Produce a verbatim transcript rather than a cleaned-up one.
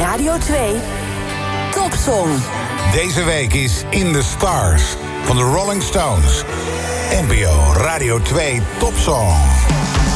Radio twee Topsong. Deze week is In the Stars van de Rolling Stones. N P O Radio twee Topsong.